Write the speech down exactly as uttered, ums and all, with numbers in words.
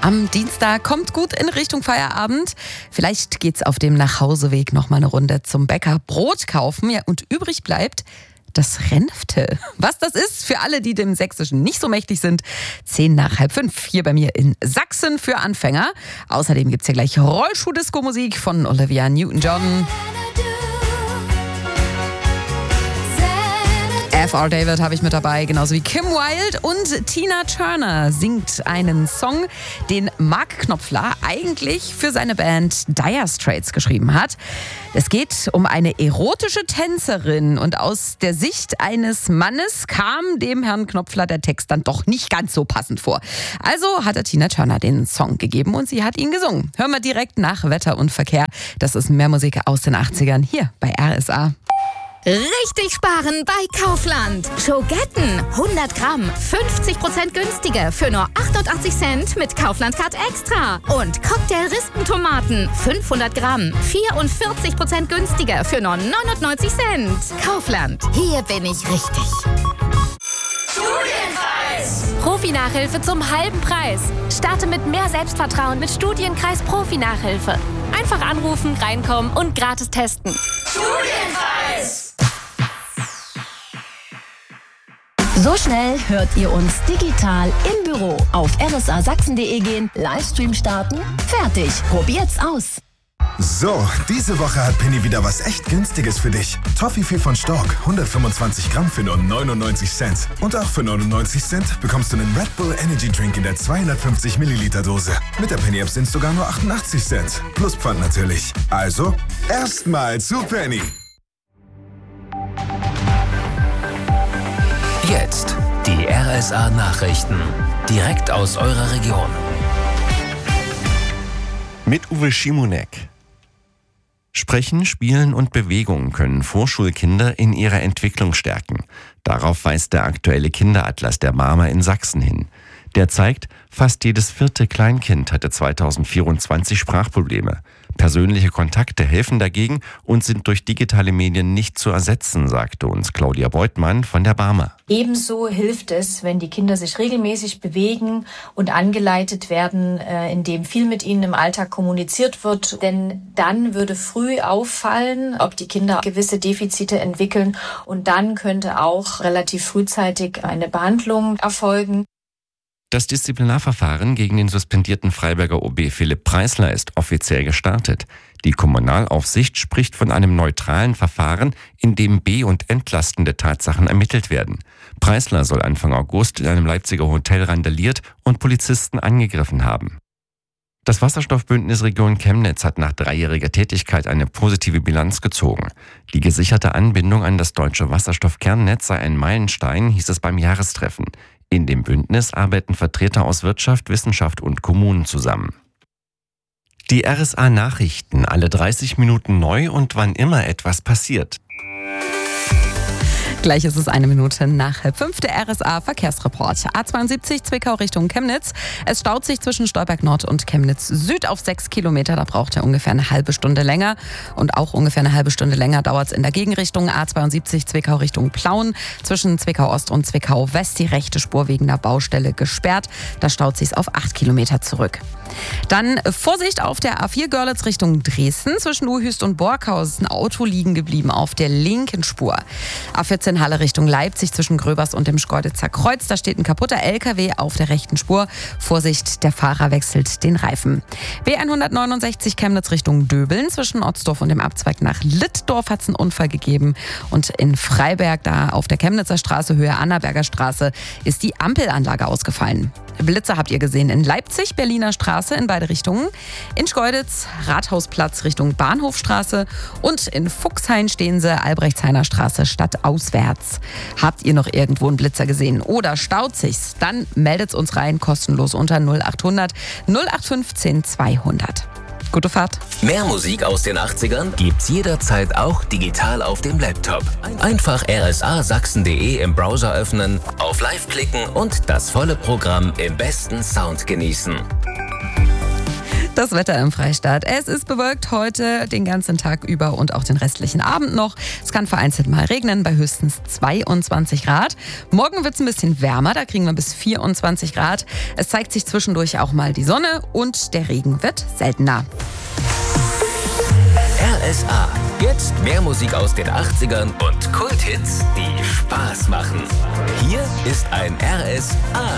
am Dienstag. Kommt gut in Richtung Feierabend. Vielleicht geht's auf dem Nachhauseweg noch mal eine Runde zum Bäcker Brot kaufen. Ja, und übrig bleibt das Renfte. Was das ist, für alle, die dem Sächsischen nicht so mächtig sind, zehn nach halb fünf hier bei mir in Sachsen für Anfänger. Außerdem gibt's hier gleich Rollschuh-Disco-Musik von Olivia Newton-John. F R David habe ich mit dabei, genauso wie Kim Wilde, und Tina Turner singt einen Song, den Mark Knopfler eigentlich für seine Band Dire Straits geschrieben hat. Es geht um eine erotische Tänzerin und aus der Sicht eines Mannes kam dem Herrn Knopfler der Text dann doch nicht ganz so passend vor. Also hat er Tina Turner den Song gegeben und sie hat ihn gesungen. Hören wir direkt nach Wetter und Verkehr. Das ist mehr Musik aus den achtzigern hier bei R S A. Richtig sparen bei Kaufland. Schogetten hundert Gramm, fünfzig Prozent günstiger für nur achtundachtzig Cent mit Kaufland Card Extra. Und Cocktail-Rispentomaten fünfhundert Gramm, vierundvierzig Prozent günstiger für nur neunundneunzig Cent. Kaufland, hier bin ich richtig. Studienkreis! Profi-Nachhilfe zum halben Preis. Starte mit mehr Selbstvertrauen mit Studienkreis Profi-Nachhilfe. Einfach anrufen, reinkommen und gratis testen. Studienkreis! So schnell hört ihr uns digital im Büro. Auf r s a sachsen punkt d e gehen, Livestream starten, fertig. Probiert's aus. So, diese Woche hat Penny wieder was echt Günstiges für dich. Toffifee von Stork, hundertfünfundzwanzig Gramm für nur neunundneunzig Cent. Und auch für neunundneunzig Cent bekommst du einen Red Bull Energy Drink in der zweihundertfünfzig Milliliter Dose. Mit der Penny App sind es sogar nur achtundachtzig Cent. Plus Pfand natürlich. Also, erstmal zu Penny. Jetzt die R S A-Nachrichten. Direkt aus eurer Region. Mit Uwe Schimonek. Sprechen, Spielen und Bewegung können Vorschulkinder in ihrer Entwicklung stärken. Darauf weist der aktuelle Kinderatlas der Barmer in Sachsen hin. Der zeigt, fast jedes vierte Kleinkind hatte zweitausendvierundzwanzig Sprachprobleme. Persönliche Kontakte helfen dagegen und sind durch digitale Medien nicht zu ersetzen, sagte uns Claudia Beutmann von der Barmer. Ebenso hilft es, wenn die Kinder sich regelmäßig bewegen und angeleitet werden, indem viel mit ihnen im Alltag kommuniziert wird. Denn dann würde früh auffallen, ob die Kinder gewisse Defizite entwickeln. Und dann könnte auch relativ frühzeitig eine Behandlung erfolgen. Das Disziplinarverfahren gegen den suspendierten Freiberger O B Philipp Preisler ist offiziell gestartet. Die Kommunalaufsicht spricht von einem neutralen Verfahren, in dem be- und entlastende Tatsachen ermittelt werden. Preisler soll Anfang August in einem Leipziger Hotel randaliert und Polizisten angegriffen haben. Das Wasserstoffbündnis Region Chemnitz hat nach dreijähriger Tätigkeit eine positive Bilanz gezogen. Die gesicherte Anbindung an das deutsche Wasserstoffkernnetz sei ein Meilenstein, hieß es beim Jahrestreffen. In dem Bündnis arbeiten Vertreter aus Wirtschaft, Wissenschaft und Kommunen zusammen. Die R S A-Nachrichten, alle dreißig Minuten neu und wann immer etwas passiert. Gleich ist es eine Minute nach halb fünf, der R S A-Verkehrsreport. A zweiundsiebzig Zwickau Richtung Chemnitz. Es staut sich zwischen Stolberg Nord und Chemnitz Süd auf sechs Kilometer. Da braucht er ungefähr eine halbe Stunde länger. Und auch ungefähr eine halbe Stunde länger dauert es in der Gegenrichtung. A zweiundsiebzig Zwickau Richtung Plauen. Zwischen Zwickau Ost und Zwickau West die rechte Spur wegen der Baustelle gesperrt. Da staut sich auf acht Kilometer zurück. Dann Vorsicht auf der A vier Görlitz Richtung Dresden. Zwischen Uhüst und Borkau ist ein Auto liegen geblieben auf der linken Spur. A vierzehn Halle Richtung Leipzig zwischen Gröbers und dem Schkeuditzer Kreuz. Da steht ein kaputter L K W auf der rechten Spur. Vorsicht, der Fahrer wechselt den Reifen. B hundertneunundsechzig Chemnitz Richtung Döbeln. Zwischen Otzdorf und dem Abzweig nach Littdorf hat es einen Unfall gegeben. Und in Freiberg, da auf der Chemnitzer Straße, Höhe Annaberger Straße, ist die Ampelanlage ausgefallen. Blitzer habt ihr gesehen in Leipzig, Berliner Straße in beide Richtungen. In Schkeuditz, Rathausplatz Richtung Bahnhofstraße. Und in Fuchshain stehen sie, Albrechtshainer Straße stadtauswärts. Habt ihr noch irgendwo einen Blitzer gesehen oder staut sich's? Dann meldet's uns rein, kostenlos unter null achthundert null acht fünfzehn zweihundert. Gute Fahrt. Mehr Musik aus den achtzigern gibt's jederzeit auch digital auf dem Laptop. Einfach r s a sachsen punkt d e im Browser öffnen, auf Live klicken und das volle Programm im besten Sound genießen. Das Wetter im Freistaat. Es ist bewölkt heute den ganzen Tag über und auch den restlichen Abend noch. Es kann vereinzelt mal regnen bei höchstens zweiundzwanzig Grad. Morgen wird es ein bisschen wärmer, da kriegen wir bis vierundzwanzig Grad. Es zeigt sich zwischendurch auch mal die Sonne und der Regen wird seltener. R S A. Jetzt mehr Musik aus den achtzigern und Kulthits, die Spaß machen. Hier ist ein R S A